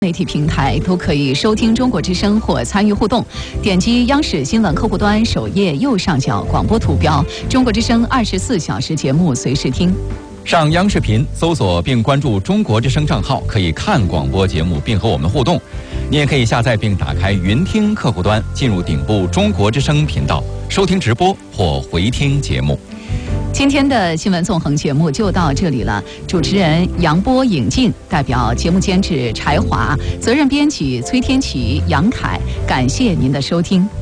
媒体平台都可以收听中国之声或参与互动，点击央视新闻客户端首页右上角广播图标，中国之声24小时节目随时听。 上央视频搜索并关注中国之声账号，可以看广播节目并和我们互动。你也可以下载并打开云听客户端，进入顶部中国之声频道，收听直播或回听节目。 今天的新闻纵横节目就到这里了，主持人杨波、尹静，代表节目监制柴华，责任编辑崔天琪、杨凯，感谢您的收听。